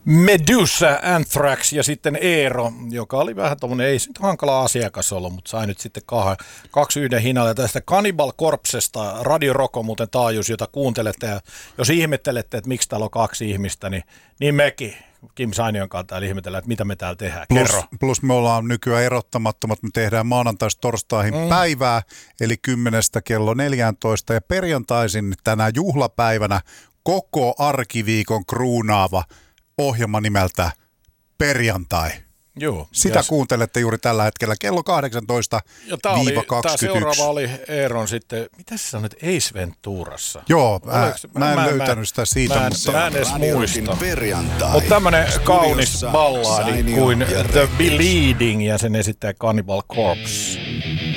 Medusa, Anthrax ja sitten Eero, joka oli vähän tommonen, ei se nyt hankala asiakas ollut, mutta sai nyt sitten kaksi yhden hinnalla. Tästä Cannibal Corpsesta Radio Rock on muuten taajuus, jota kuuntelette. Ja jos ihmettelette, että miksi täällä on kaksi ihmistä, niin mekin Kim Sainion kanssa täällä ihmetellään, että mitä me täällä tehdään. Kerro. Plus me ollaan nykyään erottamattomat. Me tehdään maanantaista torstaihin päivää, eli 10 kello 14. Ja perjantaisin tänä juhlapäivänä koko arkiviikon kruunaava ohjelma nimeltä Perjantai. Joo. Sitä kuuntelette juuri tällä hetkellä kello 18-21. Tämä seuraava oli Eeron sitten, mitä sä sanoit, Ace Venturassa? Joo, mä en löytänyt sitä siitä. Mä en edes muista. Mutta tämmönen kaunis ballaadi kuin The Bleeding ja sen esittää Cannibal Corpse.